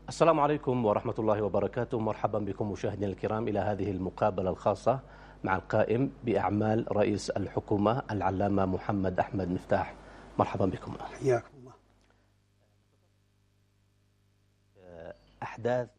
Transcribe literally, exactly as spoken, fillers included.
السلام عليكم ورحمة الله وبركاته. مرحبا بكم مشاهدينا الكرام إلى هذه المقابلة الخاصة مع القائم بأعمال رئيس الحكومة العلامة محمد أحمد مفتاح. مرحبا بكم. حياكم الله. أحداث